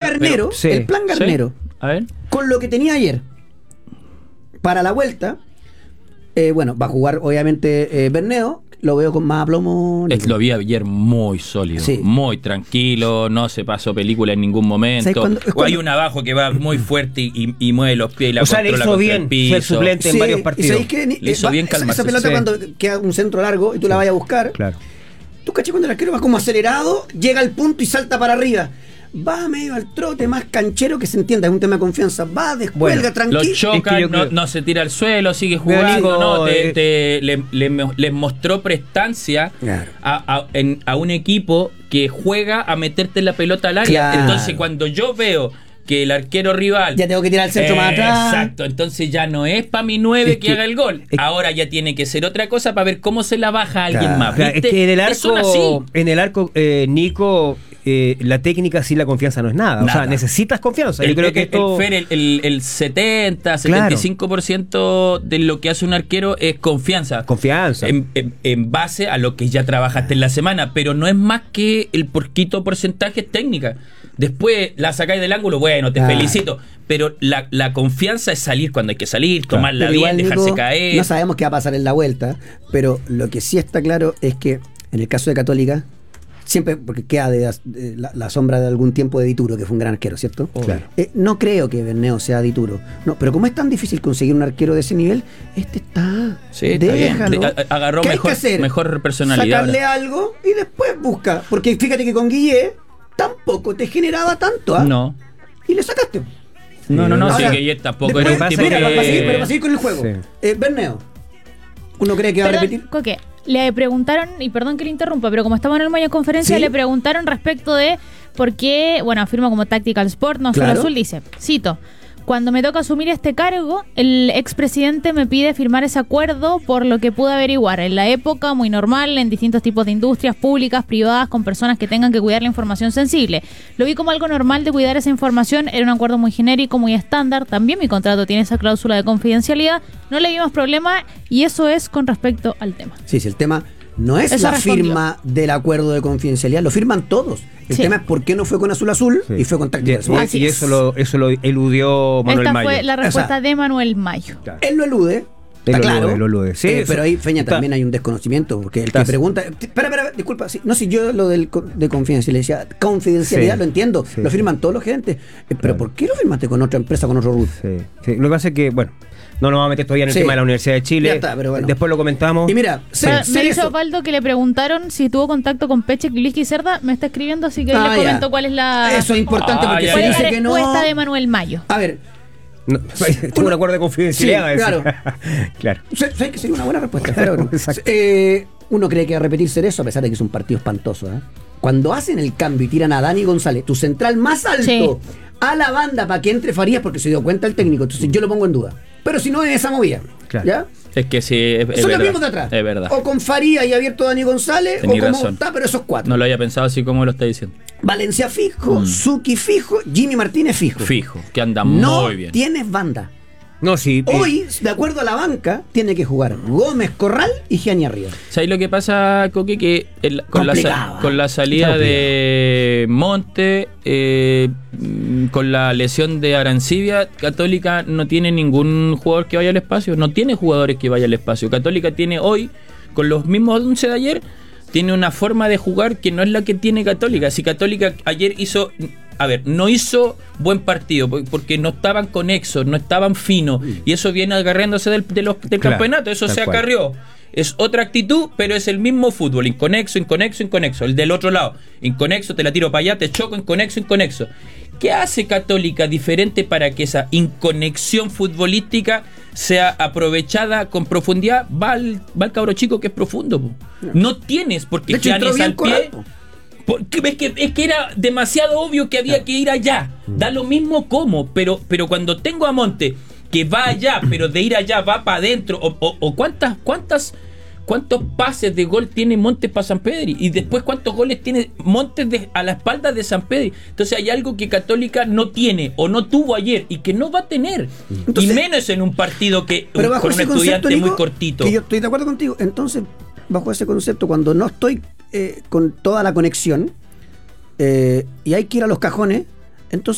Garnero, sí. el plan Garnero, ¿Sí? A ver. con lo que tenía ayer, para la vuelta, bueno, va a jugar obviamente Berneo, lo veo con más aplomo. Lo vi ayer muy sólido, Sí. muy tranquilo, no se pasó película en ningún momento. O hay un abajo que va muy fuerte y mueve los pies y la controla. O sea, le hizo bien ser suplente en varios partidos. Le hizo bien calmarse. Esa pelota cuando queda un centro largo y tú la vayas a buscar. Claro. Tú caché cuando el arquero va como acelerado, llega al punto y salta para arriba. Va medio al trote, más canchero, que se entienda, es un tema de confianza. Va, descuelga, tranquilo. Lo choca, Es que no se tira al suelo, sigue jugando, les mostró prestancia Claro. a un equipo que juega a meterte la pelota al área. Claro. Entonces, cuando yo veo que el arquero rival Ya tengo que tirar el centro más atrás. Exacto, entonces ya no es para mi 9 Es que que- haga el gol. Ahora ya tiene que ser otra cosa para ver cómo se la baja a alguien Claro. más. Claro, es ¿Viste? que Son así. en el arco, Nico, la técnica sin la confianza no es nada. O sea, necesitas confianza. Yo creo que esto... el 70, 75% de lo que hace un arquero es confianza. Confianza. En base a lo que ya trabajaste en la semana, pero no es más que el poquito porcentaje técnica. Después la sacáis del ángulo, bueno, te felicito. Pero la confianza es salir cuando hay que salir, tomarla Pero bien, igual, dejarse Nico, caer. No sabemos qué va a pasar en la vuelta, pero lo que sí está claro es que en el caso de Católica, siempre, porque queda la sombra de algún tiempo de Dituro, que fue un gran arquero, ¿cierto? Claro. No creo que Berneo sea Dituro. No, pero como es tan difícil conseguir un arquero de ese nivel, está. Sí, está bien. Déjalo. Agarró ¿Qué hay que hacer? mejor personalidad. Sacarle algo y después busca. Porque fíjate que con Guillé tampoco te generaba tanto, ¿ah? No. Y le sacaste. No, sí, Ahora, que tampoco después, era un tipo mira, que... para seguir con el juego. Sí. Berneo, ¿uno cree que va a Perdón, repetir? Coque, le preguntaron, y perdón que le interrumpa, pero como estaba en el mayo de conferencia, ¿Sí? le preguntaron respecto de por qué, bueno, afirma como Tactical Sport, no Claro. solo azul, dice, cito: cuando me toca asumir este cargo, el expresidente me pide firmar ese acuerdo por lo que pude averiguar. En la época, muy normal, en distintos tipos de industrias públicas, privadas, con personas que tengan que cuidar la información sensible. Lo vi como algo normal de cuidar esa información, era un acuerdo muy genérico, muy estándar. También mi contrato tiene esa cláusula de confidencialidad. No le vi más problema y eso es con respecto al tema. Sí, el tema no es Eso la respondió. firma del acuerdo de confidencialidad, lo firman todos. El Sí. tema es por qué no fue con Azul Azul Sí. y fue con Tactical Sport. Así Y es. eso lo eludió Manuel Esta Mayo. fue la respuesta Esa. de Manuel Mayo. Claro. Él lo elude. Él Está lo claro. elude, lo elude. Sí, eso pero ahí, Feña, está- también hay un desconocimiento, porque el Está- que pregunta. Espera, disculpa. Sí, no, si yo lo de confidencialidad Sí. lo entiendo, Sí. lo firman todos los gerentes. Pero Claro. ¿por qué lo firmaste con otra empresa, con otro root? Sí, sí. Lo que pasa es que, bueno, no nos vamos a meter todavía en el Sí. tema de la Universidad de Chile. Ya está, pero bueno. Después lo comentamos. Y mira, Me dice eso. Osvaldo que le preguntaron si tuvo contacto con Peche, Kiliski y Cerda. Me está escribiendo, así que Ah, le comento ya. cuál es la, Eso es importante porque ya, se cuál es ya. la dice que no. respuesta de Manuel Mayo. A ver, Tuvo un acuerdo de confidencialidad. Sí, claro. Claro. sé que sería una buena respuesta. Pero bueno. Exacto. Uno cree que va a repetirse eso, a pesar de que es un partido espantoso. ¿Eh? Cuando hacen el cambio y tiran a Dani González, tu central más alto, Sí. a la banda para que entre Farías, porque se dio cuenta el técnico. Entonces yo lo pongo en duda. Pero si no es esa movida. Claro. ¿Ya? Es que sí, es Son verdad. los mismos de atrás. Es verdad. O con Farías y abierto Dani González, Tenís o como razón. está, pero esos cuatro. No lo había pensado así como lo está diciendo. Valencia fijo, Suki fijo, Jimmy Martínez fijo. Fijo, que anda No muy bien. tienes banda. No, sí. Hoy, de acuerdo a la banca, tiene que jugar Gómez Corral y Gianni arriba. ¿Sabes lo que pasa, Coque? Que Complicado, con la salida de Monte, con la lesión de Arancibia, Católica no tiene ningún jugador que vaya al espacio. No tiene jugadores que vayan al espacio. Católica tiene hoy, con los mismos 11 de ayer, tiene una forma de jugar que no es la que tiene Católica. Si Católica ayer hizo... A ver, no hizo buen partido porque no estaban conexos, no estaban finos, y eso viene agarrándose del Claro, campeonato, eso tal se cual. acarrió. Es otra actitud, pero es el mismo fútbol, inconexo, inconexo, inconexo. El del otro lado, inconexo, te la tiro para allá, te choco, inconexo, inconexo. ¿Qué hace Católica diferente para que esa inconexión futbolística sea aprovechada con profundidad? Va al cabro chico que es profundo, po. No tienes, porque De hecho, entró Giannis bien al pie... Corral, po. Porque es que era demasiado obvio que había que ir allá. Da lo mismo cómo, pero cuando tengo a Monte que va allá, pero de ir allá va para adentro, o cuántos pases de gol tiene Montes para San Pedro, y después cuántos goles tiene Montes a la espalda de San Pedro. Entonces hay algo que Católica no tiene o no tuvo ayer y que no va a tener. Entonces, y menos en un partido que Pero bajo con un ese concepto, estudiante Nico, muy cortito. que yo estoy de acuerdo contigo. Entonces, bajo ese concepto, cuando no estoy con toda la conexión y hay que ir a los cajones, entonces